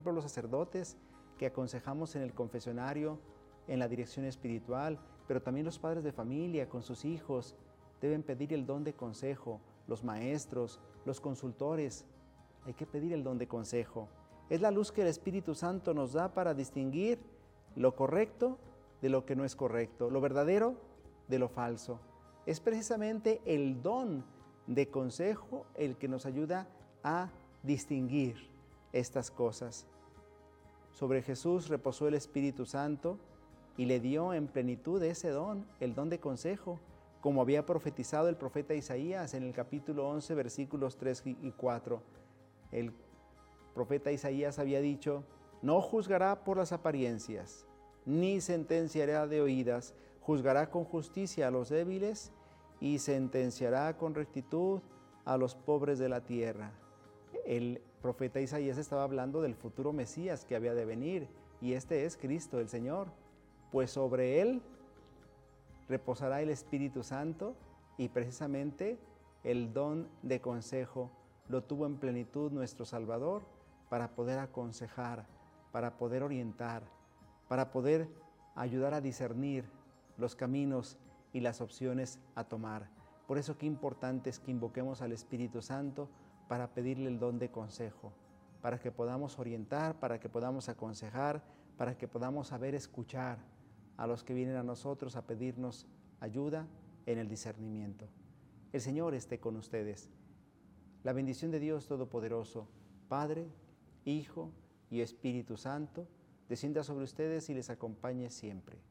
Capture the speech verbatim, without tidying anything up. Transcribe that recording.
los sacerdotes que aconsejamos en el confesionario, en la dirección espiritual, pero también los padres de familia con sus hijos deben pedir el don de consejo, los maestros, los consultores, hay que pedir el don de consejo. Es la luz que el Espíritu Santo nos da para distinguir lo correcto de lo que no es correcto, lo verdadero de lo falso. Es precisamente el don de consejo el que nos ayuda a distinguir estas cosas. Sobre Jesús reposó el Espíritu Santo y le dio en plenitud ese don, el don de consejo, como había profetizado el profeta Isaías en el capítulo once, versículos tres y cuatro. El profeta Isaías había dicho: no juzgará por las apariencias, ni sentenciará de oídas, juzgará con justicia a los débiles y sentenciará con rectitud a los pobres de la tierra. El profeta Isaías estaba hablando del futuro Mesías que había de venir, y este es Cristo el Señor, pues sobre él reposará el Espíritu Santo, y precisamente el don de consejo lo tuvo en plenitud nuestro Salvador para poder aconsejar, para poder orientar, para poder ayudar a discernir los caminos y las opciones a tomar. Por eso qué importante es que invoquemos al Espíritu Santo para pedirle el don de consejo, para que podamos orientar, para que podamos aconsejar, para que podamos saber escuchar a los que vienen a nosotros a pedirnos ayuda en el discernimiento. El Señor esté con ustedes. La bendición de Dios Todopoderoso, Padre, Hijo y Espíritu Santo, descienda sobre ustedes y les acompañe siempre.